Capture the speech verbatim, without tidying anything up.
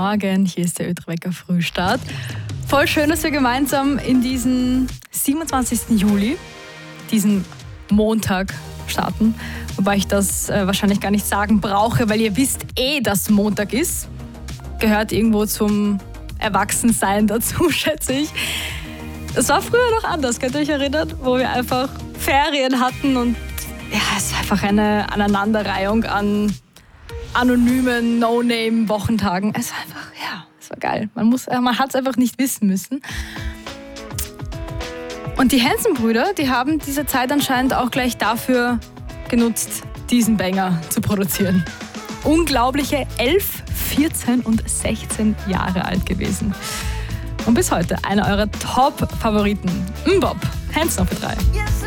Morgen, hier ist der Ö-Wecker Frühstart. Voll schön, dass wir gemeinsam in diesen siebenundzwanzigsten Juli, diesen Montag, starten. Wobei ich das äh, wahrscheinlich gar nicht sagen brauche, weil ihr wisst eh, dass Montag ist. Gehört irgendwo zum Erwachsensein dazu, schätze ich. Es war früher noch anders, könnt ihr euch erinnern? Wo wir einfach Ferien hatten und ja, es war einfach eine Aneinanderreihung an anonymen No-Name-Wochentagen. Es war einfach, ja, es war geil. Man, muss, man hat es einfach nicht wissen müssen. Und die Hanson-Brüder, die haben diese Zeit anscheinend auch gleich dafür genutzt, diesen Banger zu produzieren. Unglaubliche elf, vierzehn und sechzehn Jahre alt gewesen. Und bis heute einer eurer Top-Favoriten. Mbop, Hanson auf drei.